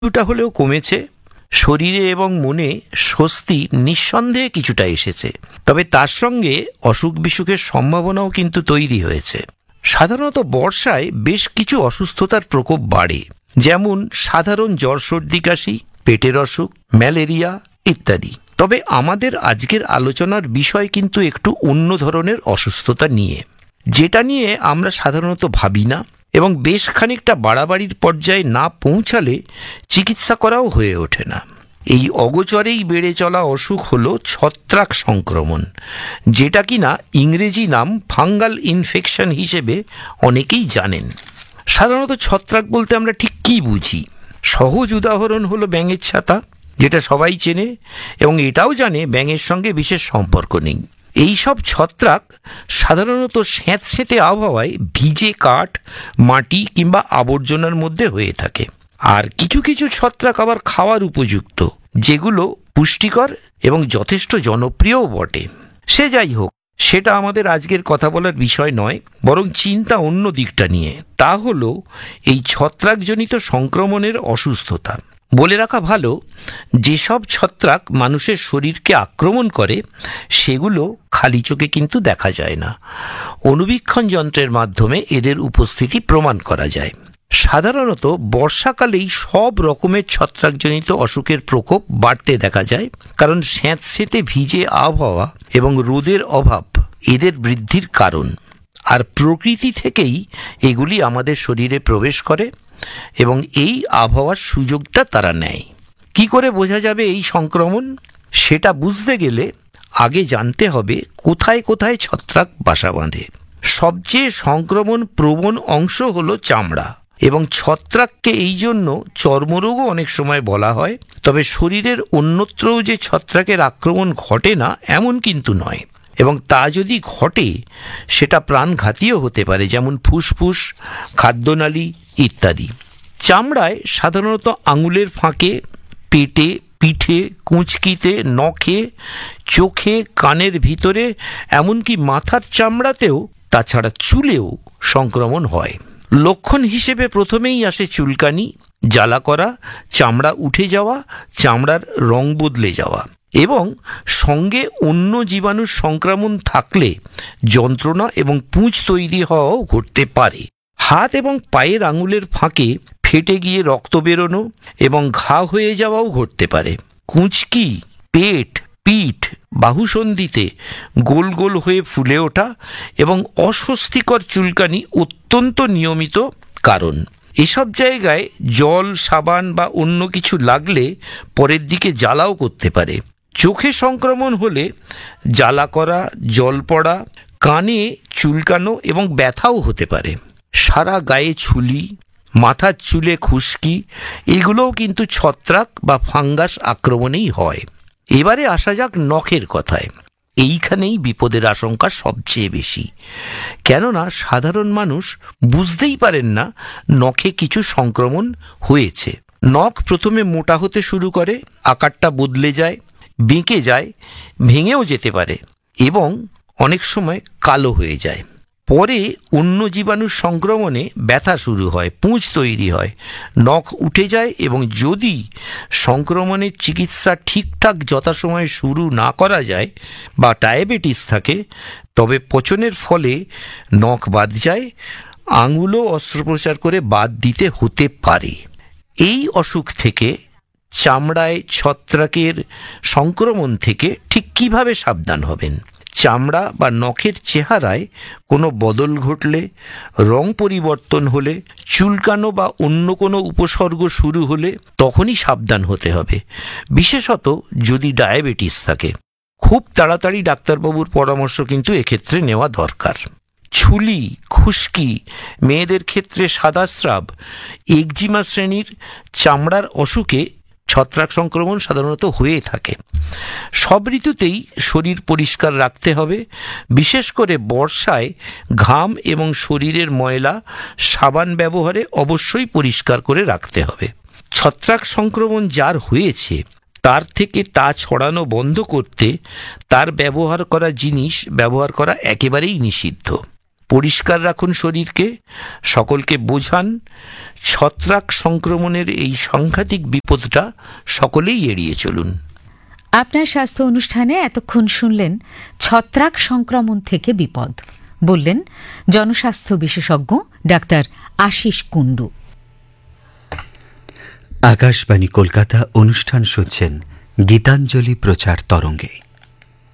কিছুটা হলেও কমেছে, শরীরে এবং মনে স্বস্তি নিঃসন্দেহে কিছুটা এসেছে। তবে তার সঙ্গে অসুখ বিসুখের সম্ভাবনাও কিন্তু তৈরি হয়েছে। সাধারণত বর্ষায় বেশ কিছু অসুস্থতার প্রকোপ বাড়ে, যেমন সাধারণ জ্বর, সর্দি, কাশি, পেটের অসুখ, ম্যালেরিয়া ইত্যাদি। তবে আমাদের আজকের আলোচনার বিষয় কিন্তু একটু অন্য ধরনের অসুস্থতা নিয়ে, যেটা নিয়ে আমরা সাধারণত ভাবি না এবং বেশ খানিকটা বাড়াবাড়ির পর্যায়ে না পৌঁছালে চিকিৎসা করাও হয়ে ওঠে না। এই অগোচরেই বেড়ে চলা অসুখ হলো ছত্রাক সংক্রমণ, যেটা কিনা ইংরেজি নাম ফাঙ্গাল ইনফেকশন হিসেবে অনেকেই জানেন। সাধারণত ছত্রাক বলতে আমরা ঠিক কী বুঝি? সহজ উদাহরণ হলো ব্যাঙের ছাতা, যেটা সবাই চেনে এবং এটাও জানে ব্যাঙের সঙ্গে বিশেষ সম্পর্ক নেই। এই সব ছত্রাক সাধারণত স্যাঁতস্যাঁতে আবহাওয়ায় ভিজে কাঠ, মাটি কিংবা আবর্জনার মধ্যে হয়ে থাকে। আর কিছু কিছু ছত্রাক আবার খাওয়ার উপযুক্ত, যেগুলো পুষ্টিকর এবং যথেষ্ট জনপ্রিয়ও বটে। সে যাই হোক, সেটা আমাদের আজকের কথা বলার বিষয় নয়, বরং চিন্তা অন্য দিকটা নিয়ে। তা হলো এই ছত্রাকজনিত সংক্রমণের অসুস্থতা। বলে রাখা ভালো, যেসব ছত্রাক মানুষের শরীরকে আক্রমণ করে সেগুলো খালি চোখে কিন্তু দেখা যায় না। অণুবীক্ষণ যন্ত্রের মাধ্যমে এদের উপস্থিতি প্রমাণ করা যায়। সাধারণত বর্ষাকালেই সব রকমের ছত্রাকজনিত অসুখের প্রকোপ বাড়তে দেখা যায়, কারণ স্যাঁতস্যাঁতে ভিজে আবহাওয়া এবং রোদের অভাব এদের বৃদ্ধির কারণ। আর প্রকৃতি থেকেই এগুলি আমাদের শরীরে প্রবেশ করে এবং এই আবহাওয়ার সুযোগটা তারা নেয়। কি করে বোঝা যাবে এই সংক্রমণ? সেটা বুঝতে গেলে আগে জানতে হবে কোথায় কোথায় ছত্রাক বাসা বাঁধে। সবচেয়ে সংক্রমণ প্রবণ অংশ হলো চামড়া, এবং ছত্রাককে এই জন্য চর্মরোগও অনেক সময় বলা হয়। তবে শরীরের অন্যত্রও যে ছত্রাকের আক্রমণ ঘটে না এমন কিন্তু নয়, এবং তা যদি ঘটে সেটা প্রাণঘাতীও হতে পারে, যেমন ফুসফুস, খাদ্যনালী ইত্যাদি। চামড়ায় সাধারণত আঙুলের ফাঁকে, পেটে, পিঠে, কুঁচকিতে, নখে, চোখে, কানের ভিতরে, এমনকি মাথার চামড়াতেও, তাছাড়া চুলেও সংক্রমণ হয়। লক্ষণ হিসেবে প্রথমেই আসে চুলকানি, জ্বালা করা, চামড়া উঠে যাওয়া, চামড়ার রং বদলে যাওয়া, এবং সঙ্গে অন্য জীবাণুর সংক্রমণ থাকলে যন্ত্রণা এবং পুঁজ তৈরি হওয়াও ঘটতে পারে। হাত এবং পায়ের আঙুলের ফাঁকে ফেটে গিয়ে রক্ত বেরোনো এবং ঘা হয়ে যাওয়াও ঘটতে পারে। কুঁচকি, পেট, পিঠ, বাহুসন্ধিতে গোল গোল হয়ে ফুলে ওঠা এবং অস্বস্তিকর চুলকানি অত্যন্ত নিয়মিত কারণ। এসব জায়গায় জল, সাবান বা অন্য কিছু লাগলে পরের দিকে জ্বালাও করতে পারে। চোখে সংক্রমণ হলে জ্বালা করা, জল পড়া, কানে চুলকানো এবং ব্যথাও হতে পারে। সারা গায়ে ছুলি, মাথার চুলে খুশকি, এগুলোও কিন্তু ছত্রাক বা ফাঙ্গাস আক্রমণেই হয়। এবারে আসা যাক নখের কথায়। এইখানেই বিপদের আশঙ্কা সবচেয়ে বেশি, কেননা সাধারণ মানুষ বুঝতেই পারেন না নখে কিছু সংক্রমণ হয়েছে। নখ প্রথমে মোটা হতে শুরু করে, আকারটা বদলে যায়, বেঁকে যায়, ভেঙেও যেতে পারে এবং অনেক সময় কালো হয়ে যায়। পরে অন্য জীবাণুর সংক্রমণে ব্যথা শুরু হয়, পুঁজ তৈরি হয়, নখ উঠে যায় এবং যদি সংক্রমণের চিকিৎসা ঠিকঠাক যথাসময়ে শুরু না করা যায় বা ডায়াবেটিস থাকে, তবে পচনের ফলে নখ বাদ যায়, আঙুলও অস্ত্রোপচার করে বাদ দিতে হতে পারে। এই অসুখ থেকে, চামড়ায় ছত্রাকের সংক্রমণ থেকে ঠিক কিভাবে সাবধান হবেন? চামড়া বা নখের চেহারায় কোনো বদল ঘটলে, রং পরিবর্তন হলে, চুলকানো বা অন্য কোনো উপসর্গ শুরু হলে তখনই সাবধান হতে হবে, বিশেষত যদি ডায়াবেটিস থাকে। খুব তাড়াতাড়ি ডাক্তারবাবুর পরামর্শ কিন্তু এক্ষেত্রে নেওয়া দরকার। ছুলি, খুশকি, মেয়েদের ক্ষেত্রে সাদা স্রাব, একজিমা শ্রেণীর চামড়ার অসুখে ছত্রাক সংক্রমণ সাধারণত হয়ে থাকে। সব ঋতুতেই শরীর পরিষ্কার রাখতে হবে, বিশেষ করে বর্ষায় ঘাম এবং শরীরের ময়লা সাবান ব্যবহারে অবশ্যই পরিষ্কার করে রাখতে হবে। ছত্রাক সংক্রমণ যার হয়েছে তার থেকে তা ছড়ানো বন্ধ করতে তার ব্যবহার করা জিনিস ব্যবহার করা একেবারেই নিষিদ্ধ। পরিষ্কার রাখুন শরীরকে, সকলকে বোঝান ছত্রাক সংক্রমণের এই সাংঘাতিক বিপদটা সকলেই এড়িয়ে চলুন। আপনার স্বাস্থ্য অনুষ্ঠানে এতক্ষণ শুনলেন ছত্রাক সংক্রমণ থেকে বিপদ, বললেন জনস্বাস্থ্য বিশেষজ্ঞ ডাক্তার আশিস কুণ্ডু। আকাশবাণী কলকাতা অনুষ্ঠান শুনছেন গীতাঞ্জলি প্রচার তরঙ্গে।